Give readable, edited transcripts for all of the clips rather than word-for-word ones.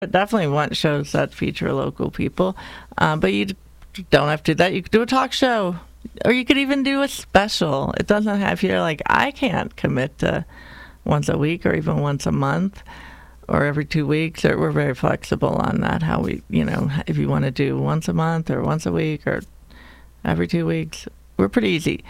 Definitely want shows that feature local people, but you don't have to do that. You could do a talk show, or you could even do a special. It doesn't have, if you're like, I can't commit to once a week or even once a month or every 2 weeks. Or we're very flexible on that, how we, if you want to do once a month or once a week or every 2 weeks, we're pretty easy.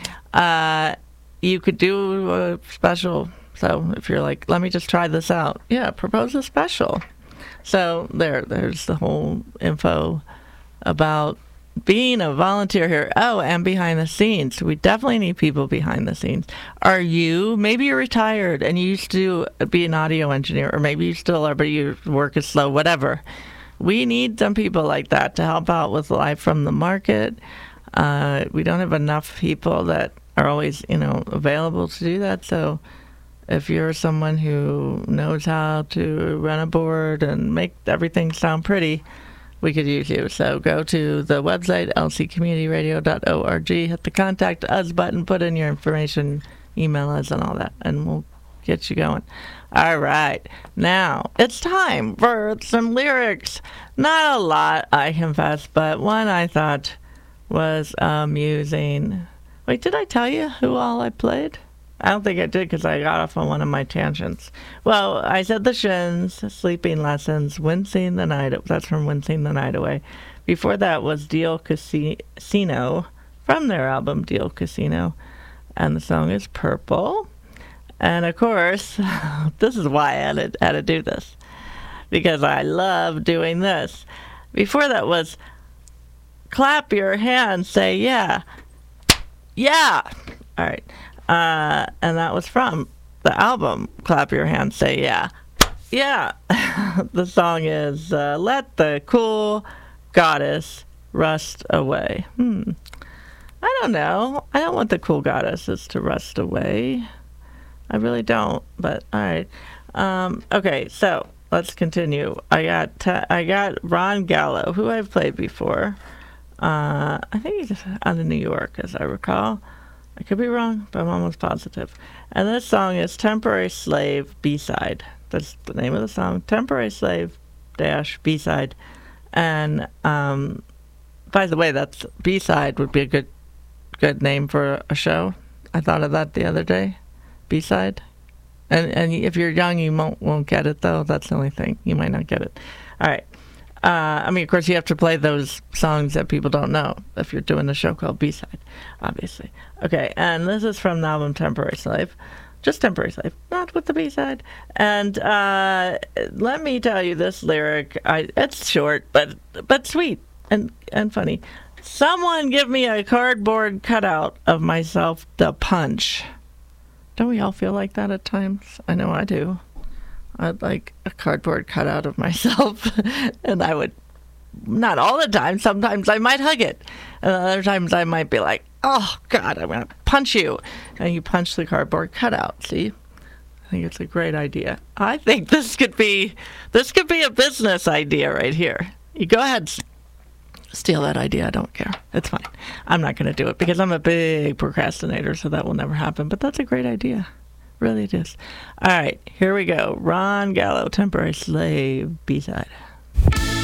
You could do a special. So if you're like, let me just try this out. Yeah, propose a special. So there's the whole info about being a volunteer here. Oh, and behind the scenes. We definitely need people behind the scenes. Maybe you're retired and you used to be an audio engineer, or maybe you still are, but your work is slow, whatever. We need some people like that to help out with Live from the Market. We don't have enough people that are always, available to do that. So if you're someone who knows how to run a board and make everything sound pretty, we could use you. So go to the website, lccommunityradio.org, hit the Contact Us button, put in your information, email us and all that, and we'll get you going. All right. Now, it's time for some lyrics. Not a lot, I confess, but one I thought was amusing. Wait, did I tell you who all I played? I don't think I did because I got off on one of my tangents. Well, I said the Shins, Sleeping Lessons, Wincing the Night. That's from Wincing the Night Away. Before that was Deal Casino from their album Deal Casino. And the song is Purple. And of course, this is why I had to do this, because I love doing this. Before that was Clap Your Hands, Say Yeah. Yeah. All right. And that was from the album Clap Your Hands, Say Yeah. Yeah. The song is Let the Cool Goddess Rust Away. I don't know. I don't want the cool goddesses to rust away. I really don't, but all right. Okay, so let's continue. I got Ron Gallo, who I've played before. I think he's out of New York, as I recall. I could be wrong, but I'm almost positive. And this song is Temporary Slave B-Side. That's the name of the song, Temporary Slave - B-Side. And by the way, that's B-Side would be a good name for a show. I thought of that the other day. B-Side. And if you're young, you won't get it, though. That's the only thing. You might not get it. All right. Of course, you have to play those songs that people don't know if you're doing a show called B-Side, obviously. Okay, and this is from the album Temporary Slave. Just Temporary Slave, not with the B-Side. And let me tell you this lyric. It's short, but sweet and funny. Someone give me a cardboard cutout of myself to punch. Don't we all feel like that at times? I know I do. I'd like a cardboard cutout of myself, and I would, not all the time, sometimes I might hug it, and other times I might be like, oh, God, I'm going to punch you, and you punch the cardboard cutout, see? I think it's a great idea. I think this could be a business idea right here. You go ahead, steal that idea, I don't care. It's fine. I'm not going to do it, because I'm a big procrastinator, so that will never happen, but that's a great idea. Really it is. All right, here we go. Ron Gallo, Temporary Slave, B-Side.